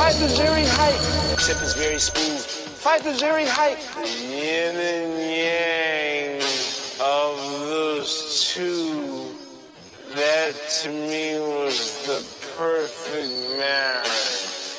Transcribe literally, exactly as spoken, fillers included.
Fight is very hype, except it's very smooth. Fight is very hype. Yin and yang of those two, that to me was the perfect match.